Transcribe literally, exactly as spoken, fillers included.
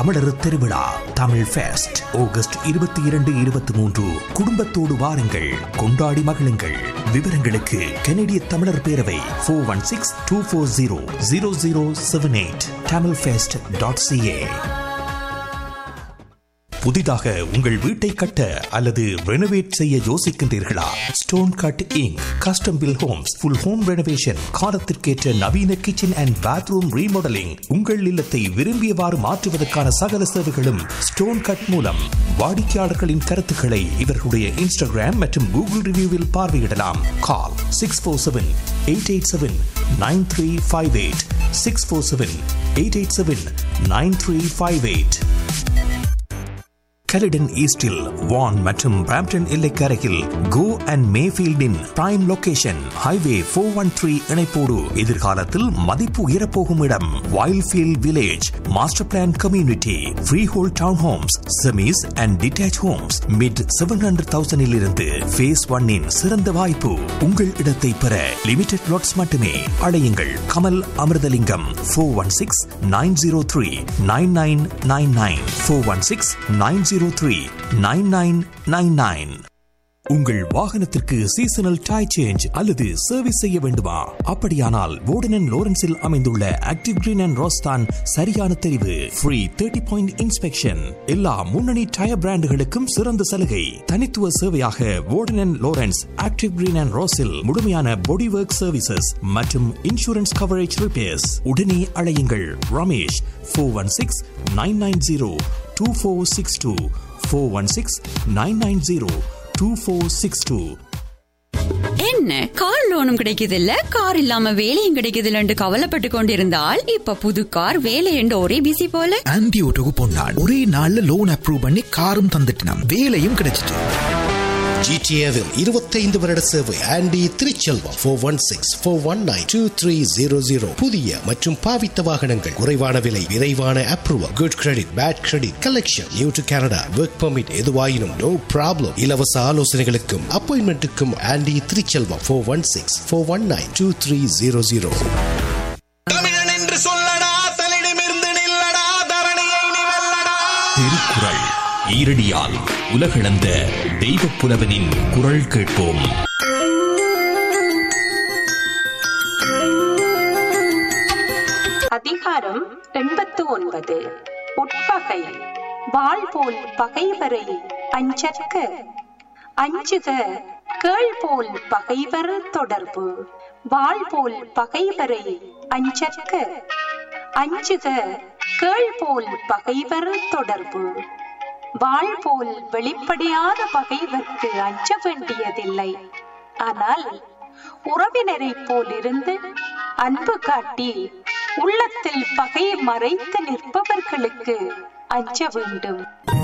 தமிழர் திருவிழா Tamil fest August இருபத்தி இரண்டு இருபத்தி மூன்று குடும்பத்தோடு வாருங்கள், கொண்டாடி மகிழுங்கள். விவரங்களுக்கு கனடிய தமிழர் பேரவை four one six two four zero zero zero seven eight Tamil fest dot CA. புதிதாக உங்கள் வீட்டை கட்ட அல்லது ரெனோவேட் செய்ய யோசிக்கின்றீர்களா? Stone cut ink custom bill Holmes full home renovation, காலத்திற்கேற்ற நவீன கிச்சன் அண்ட் பாத்ரூம் ரீமாடலிங், உங்கள் இல்லத்தை விரும்பியவாறு மாற்றுவதற்கான சகல சேவைகளும் ஸ்டோன் கட் மூலம். வாடிக்கையாளர்களின் கருத்துக்களை இவர்களுடைய இன்ஸ்டாகிராம் மற்றும் கூகுள் ரிவ்யூவில் பார்வையிடலாம். கால் six four seven eight eight seven nine three five eight six four seven eight eight seven nine three five eight. கலிடன் ஈஸ்டில் வான் மற்றும் Brampton எல்லைக்கரையில் go and மேஃபீல்டின் prime location. Highway four one three இணைப்போடு எதிர்காலத்தில் மதிப்பு உயரப்போகும் இடம். Wildfield village master plan community, free whole down Holmes, semis and detach Holmes mid seven hundred தௌசண்டில் இருந்து face ஒன்னின் சிறந்த வாய்ப்பு. உங்கள் இடத்தை பெற லிமிடெட் லாட்ஸ் மட்டுமே. அழையுங்கள் Kamal Amirthalingam four one six nine zero three nine nine nine nine four one six nine zero three nine nine nine nine. உங்கள் வாகனத்திற்கு சீசனல் டயர் சேஞ்ச் அல்லது சர்வீஸ் செய்ய வேண்டுமா? அப்படியானால் வோர்டன் அண்ட் லோரன்ஸில் அமைந்துள்ள ஆக்டிவ் கிரீன் அண்ட் ரோஸ் தான் சரியான தெரிவு. ஃப்ரீ தேர்ட்டி பாயிண்ட் இன்ஸ்பெக்ஷன், எல்லா முன்னணி டயர் பிராண்டுகளுக்கும் சிறந்த சலுகை. தனித்துவ சேவையாக வோர்டன் and Lawrence active green and ரோஸில் முழுமையான பாடி ஒர்க் சர்வீசஸ் மற்றும் இன்சூரன்ஸ் கவரேஜ் ரிப்பேர்ஸ். உடனே அழையுங்கள் Ramesh four one six nine nine zero two four six two four one six nine nine zero two four six two. என்ன car லோனும் கிடைக்குது இல்ல, car இல்லாம வேலையும் கிடைக்குது இல்லன்னு கவலைப்பட்டு கொண்டிருந்தால் இப்ப புது கார் வேலை என்று ஒரே பிசி போல. ஆன்டி ஓட்டோக்கு போனான், ஒரே நாள்ல லோன் அப்ரூவ் பண்ணி காரும் தந்துட்டான், வேலையும் கிடைச்சிட்டு. ஜிடிஏவில் இருபத்தைந்து வருட சேவை aunty Thiruchelvam four one six four one nine two three zero zero. புதிய மற்றும் பாவித்த வாகனங்கள், குறைவான விலை, விரைவான approval, good credit, bad credit, collection, new to Canada, work permit, எதுவாயினும் நோ ப்ராப்ளம். இலவச ஆலோசனைகளுக்கும் அப்பாயின்மெண்ட்டுக்கும் aunty Thiruchelvam four one six four one nine two three zero zero. தமிழன் என்று சொல்லடா, தலிடமிருந்து நில்லடா, தரணியை நீ வெல்லடா. திருக்குறள் ஈரடியால் உலகளந்த தெய்வ புலவனின் குரல் கேட்போம். அதிகாரம் எண்பத்து ஒன்பது. உட்பகை. வாள் போல் பகைவரை அஞ்சற்க, அஞ்சுக கேள் போல் பகைவர் தொடர்பு. வாள் போல் பகைவரை அஞ்சற்க, அஞ்சுக கேள் போல் பகைவர் தொடர்பு. வாள் போல் வெளிப்படையான பகைவர்க்கு அஞ்ச வேண்டியதில்லை. ஆனால் உறவினரை போல் இருந்து அன்பு காட்டி உள்ளத்தில் பகையை மறைத்து நிற்பவர்களுக்கு அஞ்ச வேண்டும்.